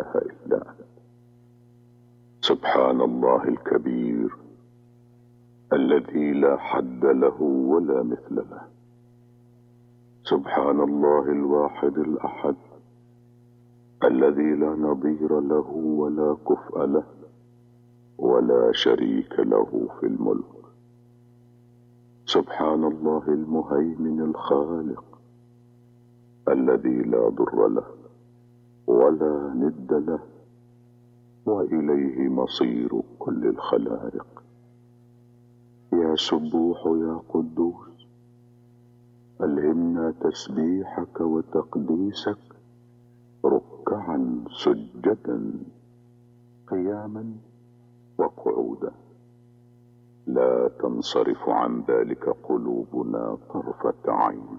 إله إلا أنت. سبحان الله الكبير الذي لا حد له ولا مثل له. سبحان الله الواحد الأحد الذي لا نظير له ولا كفء له ولا شريك له في الملك. سبحان الله المهيمن الخالق الذي لا ضر له ولا ند له وإليه مصير كل الخلائق. يا سبوح يا قدوس ألهمنا تسبيحك وتقديسك ركعا سجدا قياما وقعودا، لا تنصرف عن ذلك قلوبنا طرفة عين.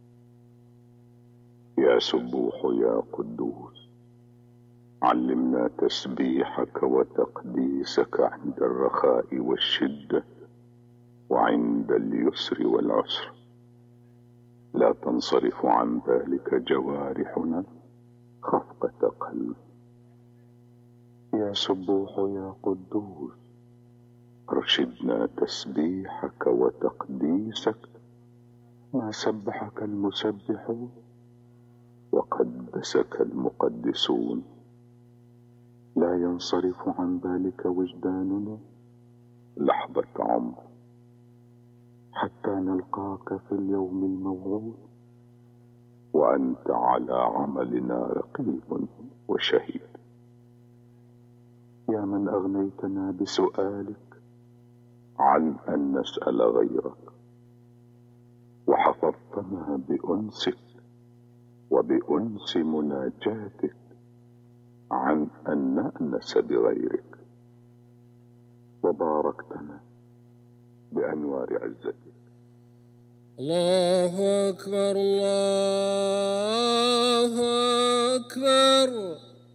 يا سبوح يا قدوس علمنا تسبيحك وتقديسك عند الرخاء والشدة وعند اليسر والعسر، لا تنصرف عن ذلك جوارحنا خفقة قلب. يا سبوح يا قدوس ارشدنا تسبيحك وتقديسك ما سبحك المسبحون وقدسك المقدسون، لا ينصرف عن ذلك وجداننا لحظة عمر حتى نلقاك في اليوم الموعود وأنت على عملنا رقيب وشهيد. يا من أغنيتنا بسؤالك عن أن نسأل غيرك، وحفظتنا بأنسك وبأنس مناجاتك عن أن نأنس بغيرك، وباركتنا بأنوار عزتك. الله أكبر الله أكبر.